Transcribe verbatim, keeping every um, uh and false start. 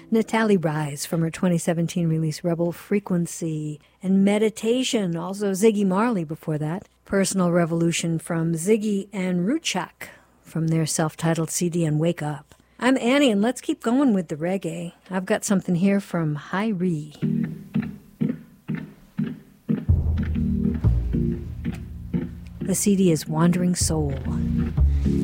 Natalie Rise from her twenty seventeen release Rebel Frequency. And Meditation, also Ziggy Marley before that. Personal Revolution from Ziggy and Ruchak from their self-titled C D and Wake Up. I'm Annie, and let's keep going with the reggae. I've got something here from Hyrie. The C D is Wandering Soul.